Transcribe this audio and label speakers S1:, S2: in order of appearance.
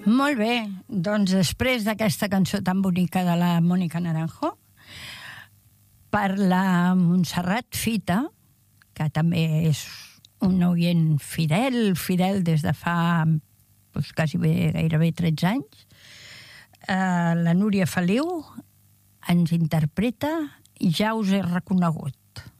S1: Molt bé, doncs després d'aquesta cançó tan bonica de la Mónica Naranjo, per la Montserrat Fita, que també és un oient fidel des de fa gairebé 13 anys, la Núria Feliu ens interpreta Ja us he reconegut.